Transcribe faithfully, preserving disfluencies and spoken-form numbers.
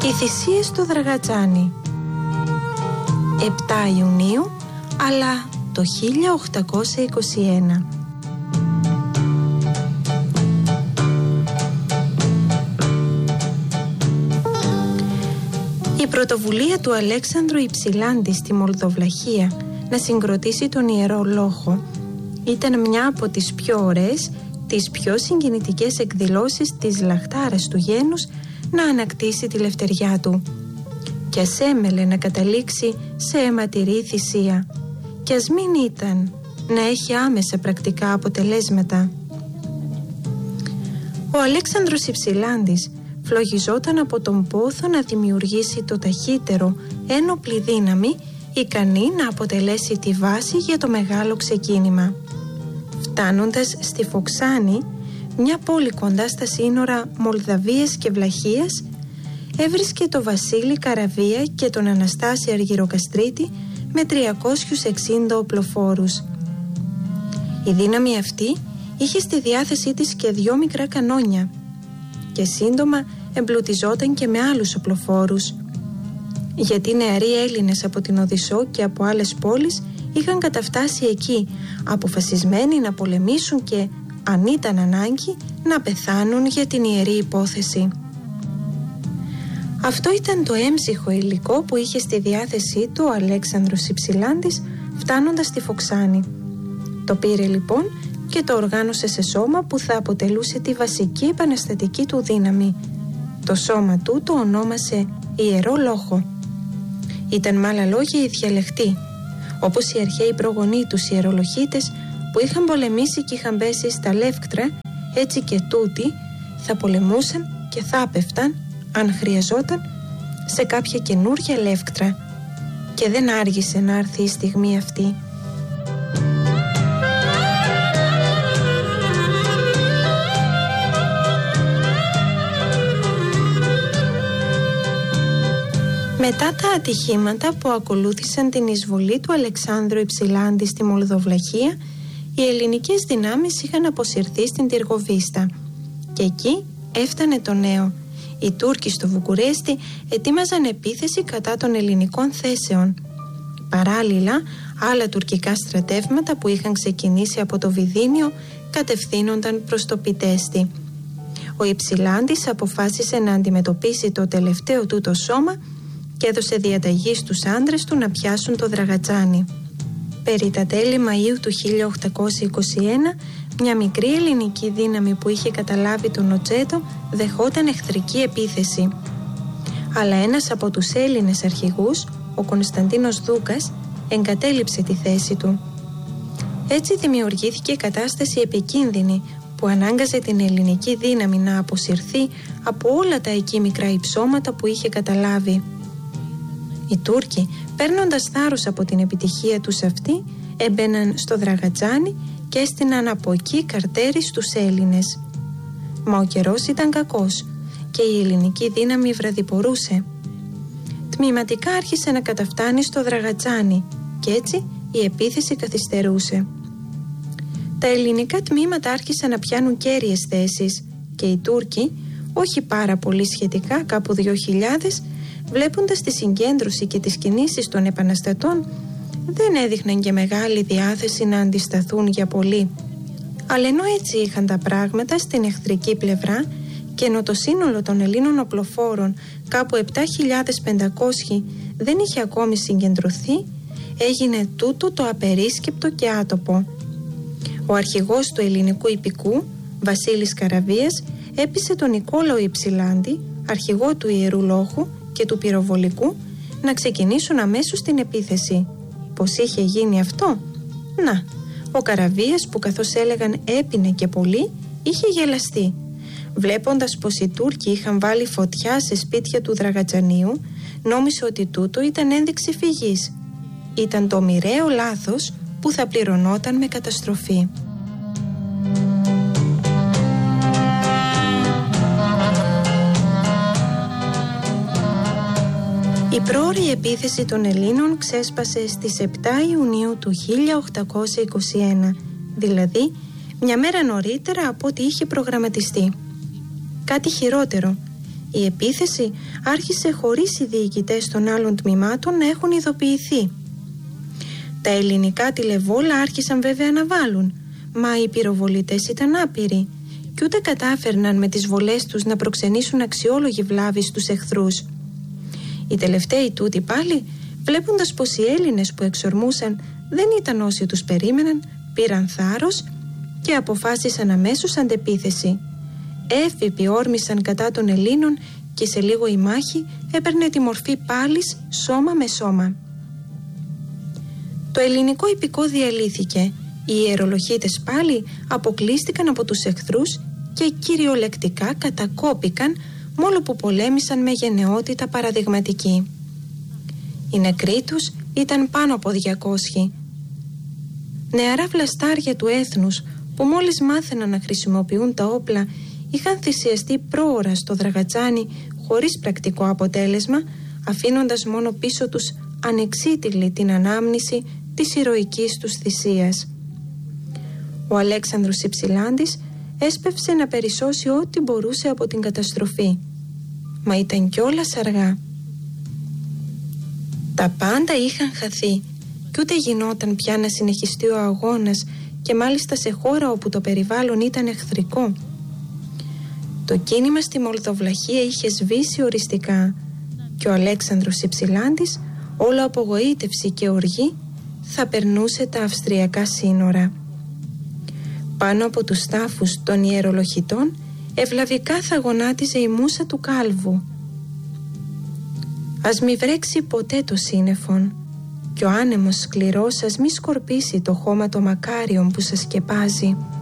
Οι θυσίες στο Δραγατζάνι. επτά Ιουνίου, αλλά το χίλια οκτακόσια είκοσι ένα. Η πρωτοβουλία του Αλέξανδρου Υψηλάντη στη Μολδοβλαχία να συγκροτήσει τον Ιερό Λόχο ήταν μια από τις πιο ωραίες, τις πιο συγκινητικές εκδηλώσεις της λαχτάρας του γένους να ανακτήσει τη λευτεριά του. Κι ας έμελε να καταλήξει σε αιματηρή θυσία, κι ας μην ήταν να έχει άμεσα πρακτικά αποτελέσματα. Ο Αλέξανδρος Υψηλάντης φλογιζόταν από τον πόθο να δημιουργήσει το ταχύτερο ένοπλη δύναμη ικανή να αποτελέσει τη βάση για το μεγάλο ξεκίνημα. Φτάνοντας στη Φοξάνη, μια πόλη κοντά στα σύνορα Μολδαβίας και Βλαχίας, έβρισκε το Βασίλη Καραβία και τον Αναστάση Αργυροκαστρίτη με τριακόσιους εξήντα οπλοφόρους. Η δύναμη αυτή είχε στη διάθεσή της και δυο μικρά κανόνια και σύντομα εμπλουτιζόταν και με άλλους οπλοφόρους, γιατί νεαροί Έλληνες από την Οδυσσό και από άλλες πόλεις είχαν καταφτάσει εκεί, αποφασισμένοι να πολεμήσουν και, αν ήταν ανάγκη, να πεθάνουν για την ιερή υπόθεση. Αυτό ήταν το έμψυχο υλικό που είχε στη διάθεσή του ο Αλέξανδρος Υψηλάντης φτάνοντας στη Φοξάνη. Το πήρε λοιπόν και το οργάνωσε σε σώμα που θα αποτελούσε τη βασική επαναστατική του δύναμη. Το σώμα του το ονόμασε Ιερό Λόχο. Ήταν με άλλα λόγια οι διαλεχτοί, όπως οι αρχαίοι προγονείς τους ιερολοχίτες που είχαν πολεμήσει και είχαν πέσει στα Λεύκτρα, έτσι και τούτοι θα πολεμούσαν και θα άπεφταν, αν χρειαζόταν, σε κάποια καινούρια Λεύκτρα. Και δεν άργησε να έρθει η στιγμή αυτή. Μετά τα ατυχήματα που ακολούθησαν την εισβολή του Αλεξάνδρου Υψηλάντη στη Μολδοβλαχία, οι ελληνικές δυνάμεις είχαν αποσυρθεί στην Τυργοβίστα και εκεί έφτανε το νέο. Οι Τούρκοι στο Βουκουρέστι ετοίμαζαν επίθεση κατά των ελληνικών θέσεων. Παράλληλα, άλλα τουρκικά στρατεύματα που είχαν ξεκινήσει από το Βυδίνιο κατευθύνονταν προς το Πιτέστι. Ο Υψηλάντης αποφάσισε να αντιμετωπίσει το τελευταίο του το σώμα και έδωσε διαταγή στους άντρες του να πιάσουν το Δραγατζάνι. Περί τα τέλη Μαΐου του χίλια οκτακόσια είκοσι ένα, μια μικρή ελληνική δύναμη που είχε καταλάβει τον Οτσέτο δεχόταν εχθρική επίθεση. Αλλά ένας από τους Έλληνες αρχηγούς, ο Κωνσταντίνος Δούκας, εγκατέλειψε τη θέση του. Έτσι δημιουργήθηκε κατάσταση επικίνδυνη που ανάγκαζε την ελληνική δύναμη να αποσυρθεί από όλα τα εκεί μικρά υψώματα που είχε καταλάβει. Οι Τούρκοι, παίρνοντας θάρρος από την επιτυχία τους αυτή, έμπαιναν στο Δραγατζάνι και έστειναν από εκεί καρτέρι στους Έλληνες. Μα ο καιρός ήταν κακός και η ελληνική δύναμη βραδιπορούσε. Τμηματικά άρχισε να καταφτάνει στο Δραγατζάνι και έτσι η επίθεση καθυστερούσε. Τα ελληνικά τμήματα άρχισαν να πιάνουν κέρυες θέσεις και οι Τούρκοι, όχι πάρα πολύ σχετικά, κάπου δύο χιλιάδες, βλέποντας τη συγκέντρωση και τις κινήσεις των επαναστατών, δεν έδειχναν και μεγάλη διάθεση να αντισταθούν για πολύ. Αλλά ενώ έτσι είχαν τα πράγματα στην εχθρική πλευρά και ενώ το σύνολο των Ελλήνων οπλοφόρων, κάπου επτά χιλιάδες πεντακόσιοι, δεν είχε ακόμη συγκεντρωθεί, έγινε τούτο το απερίσκεπτο και άτοπο. Ο αρχηγός του ελληνικού ιππικού, Βασίλης Καραβίας, έπεισε τον Νικόλαο Υψηλάντη, αρχηγό του Ιερού Λόχου και του Πυροβολικού, να ξεκινήσουν αμέσως την επίθεση. Πώς είχε γίνει αυτό? Να, ο Καραβίας, που καθώς έλεγαν έπινε και πολύ, είχε γελαστεί. Βλέποντας πως οι Τούρκοι είχαν βάλει φωτιά σε σπίτια του Δραγατζανίου, νόμισε ότι τούτο ήταν ένδειξη φυγής. Ήταν το μοιραίο λάθος που θα πληρωνόταν με καταστροφή. Η πρόωρη επίθεση των Ελλήνων ξέσπασε στις επτά Ιουνίου του χίλια οκτακόσια είκοσι ένα, δηλαδή μια μέρα νωρίτερα από ό,τι είχε προγραμματιστεί. Κάτι χειρότερο, Η επίθεση άρχισε χωρίς οι διοικητές των άλλων τμήματων να έχουν ειδοποιηθεί. Τα ελληνικά τηλεβόλα άρχισαν βέβαια να βάλουν, μα οι πυροβολητές ήταν άπειροι και ούτε κατάφερναν με τις βολές τους να προξενήσουν αξιόλογη βλάβη στους εχθρούς. Οι τελευταίοι τούτοι πάλι, βλέποντας πως οι Έλληνες που εξορμούσαν δεν ήταν όσοι τους περίμεναν, πήραν θάρρος και αποφάσισαν αμέσως αντεπίθεση. Έφυποι όρμησαν κατά των Ελλήνων και σε λίγο η μάχη έπαιρνε τη μορφή πάλης σώμα με σώμα. Το ελληνικό ιππικό διαλύθηκε. Οι ιερολοχίτες πάλι αποκλείστηκαν από τους εχθρούς και κυριολεκτικά κατακόπηκαν μόλο που πολέμησαν με γενναιότητα παραδειγματική. Οι νεκροί τους ήταν πάνω από διακόσιοι. Νεαρά βλαστάρια του έθνους που μόλις μάθαιναν να χρησιμοποιούν τα όπλα είχαν θυσιαστεί πρόωρα στο Δραγατζάνι χωρίς πρακτικό αποτέλεσμα, αφήνοντας μόνο πίσω τους ανεξίτηλη την ανάμνηση της ηρωικής τους θυσίας. Ο Αλέξανδρος Υψηλάντης έσπευσε να περισσώσει ό,τι μπορούσε από την καταστροφή, μα ήταν κιόλας αργά. Τα πάντα είχαν χαθεί και ούτε γινόταν πια να συνεχιστεί ο αγώνας, και μάλιστα σε χώρα όπου το περιβάλλον ήταν εχθρικό. Το κίνημα στη Μολδοβλαχία είχε σβήσει οριστικά και ο Αλέξανδρος Υψηλάντης, όλο απογοήτευση και οργή, θα περνούσε τα αυστριακά σύνορα. Πάνω από τους τάφους των ιερολοχητών ευλαβικά θα γονάτιζε η μούσα του κάλβου. Ας μη βρέξει ποτέ το σύννεφον και ο άνεμος σκληρός ας μη σκορπίσει το χώμα των μακάριων που σας σκεπάζει.